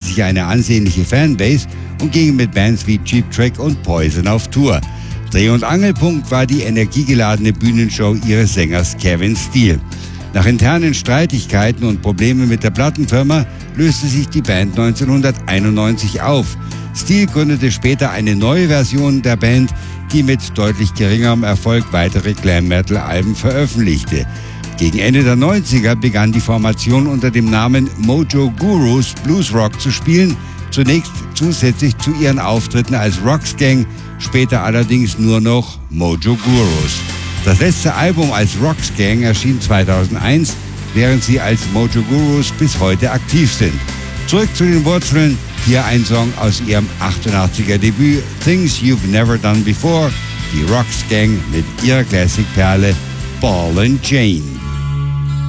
sich eine ansehnliche Fanbase und gingen mit Bands wie Cheap Trick und Poison auf Tour. Dreh- und Angelpunkt war die energiegeladene Bühnenshow ihres Sängers Kevin Steele. Nach internen Streitigkeiten und Problemen mit der Plattenfirma löste sich die Band 1991 auf. Steele gründete später eine neue Version der Band, die mit deutlich geringerem Erfolg weitere Glam-Metal-Alben veröffentlichte. Gegen Ende der 90er begann die Formation unter dem Namen Mojo Gurus Blues Rock zu spielen, zunächst zusätzlich zu ihren Auftritten als Rocks Gang, später allerdings nur noch Mojo Gurus. Das letzte Album als Rocks Gang erschien 2001, während sie als Mojo Gurus bis heute aktiv sind. Zurück zu den Wurzeln, hier ein Song aus ihrem 88er Debüt Things You've Never Done Before, die Rocks Gang mit ihrer Classic-Perle Ball and Chain.